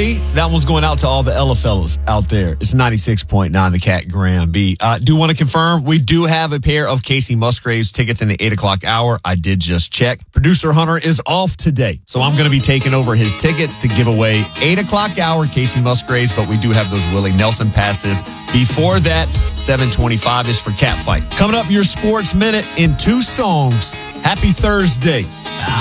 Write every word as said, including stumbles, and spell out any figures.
me, that one's going out to all the Ella fellas out there. It's ninety-six point nine The Cat Graham B. Uh, do want to confirm, we do have a pair of Casey Musgraves tickets in the eight o'clock hour. I did just check. Producer Hunter is off today, so I'm going to be taking over his tickets to give away eight o'clock hour Casey Musgraves, but we do have those Willie Nelson passes. Before that, seven twenty-five is for Catfight. Coming up, your Sports Minute in two songs. Happy Thursday.